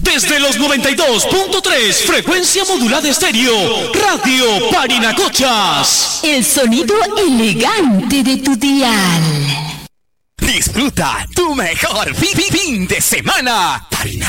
Desde los 92.3, frecuencia modulada estéreo, Radio Parinacochas. El sonido elegante de tu dial. Disfruta tu mejor fin de semana.